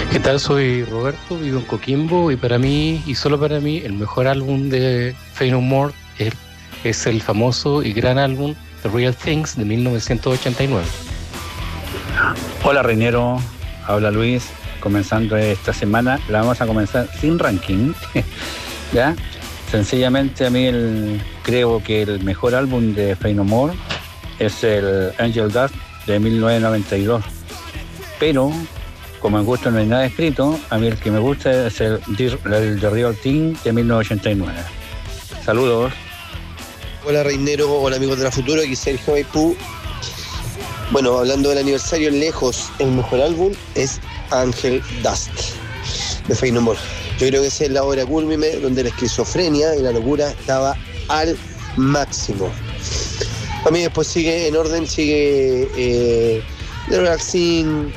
¿Qué tal? Soy Roberto, vivo en Coquimbo y para mí, y solo para mí, el mejor álbum de Faith No More es el famoso y gran álbum The Real Things de 1989. Hola Reinero, habla Luis, comenzando esta semana, la vamos a comenzar sin ranking, ¿ya? Sencillamente a mí creo que el mejor álbum de Faith No More es el Angel Dust de 1992, pero como en gusto no hay nada escrito, a mí el que me gusta es el The Real Thing de 1989. Saludos. Hola Reinero, hola amigos de la Futuro, aquí Sergio Maipú. Bueno, hablando del aniversario lejos, el mejor álbum es Angel Dust de Faith No More. Yo creo que esa es la obra cúlmine donde la esquizofrenia y la locura estaba al máximo. A mí después sigue en orden, The Real Thing,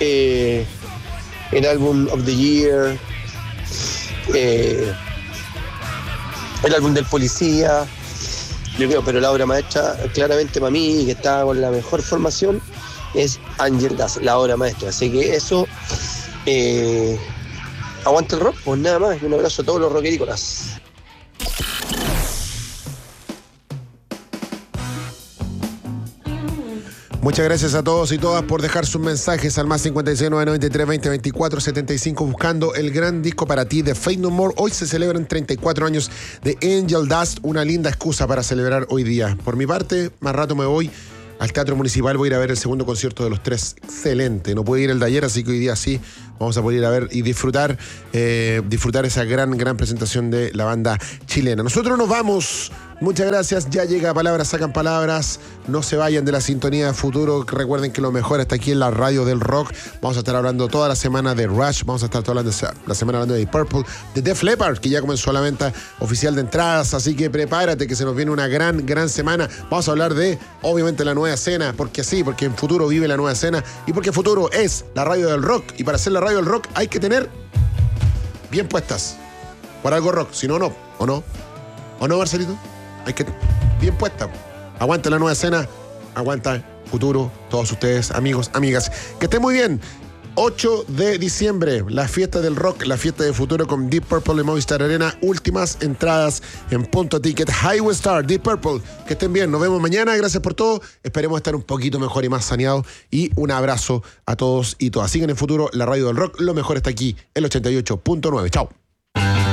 el álbum of the year, el álbum del policía. Yo creo, pero la obra maestra, claramente para mí, que está con la mejor formación, es Angel Dust, la obra maestra. Así que eso, aguanta el rock, pues nada más. Un abrazo a todos los rockerícolas. Muchas gracias a todos y todas por dejar sus mensajes al más 56993202475 buscando el gran disco para ti de Faith No More. Hoy se celebran 34 años de Angel Dust, una linda excusa para celebrar hoy día. Por mi parte, más rato me voy al Teatro Municipal, voy a ir a ver el segundo concierto de Los Tres. Excelente, no pude ir el de ayer, así que hoy día sí vamos a poder ir a ver y disfrutar esa gran presentación de la banda chilena. Nosotros nos vamos. Muchas gracias, ya llega Palabras Sacan Palabras, no se vayan de la sintonía de Futuro, recuerden que lo mejor está aquí en la radio del rock. Vamos a estar hablando toda la semana de Rush, vamos a estar toda la semana hablando de Deep Purple, de Def Leppard, que ya comenzó la venta oficial de entradas, así que prepárate que se nos viene una gran semana. Vamos a hablar de, obviamente, la nueva escena, porque sí, porque en Futuro vive la nueva escena y porque Futuro es la radio del rock, y para ser la radio del rock hay que tener bien puestas, por algo rock, si no, no, ¿o no? ¿O no, Marcelito? Hay que bien puesta. Aguanta la nueva escena, aguanta Futuro, todos ustedes, amigos, amigas. Que estén muy bien. 8 de diciembre, la fiesta del rock, la fiesta de Futuro con Deep Purple en Movistar Arena. Últimas entradas en Punto Ticket. Highway Star, Deep Purple. Que estén bien. Nos vemos mañana. Gracias por todo. Esperemos estar un poquito mejor y más saneados. Y un abrazo a todos y todas. Sigan en Futuro, la radio del rock. Lo mejor está aquí, el 88.9. Chao.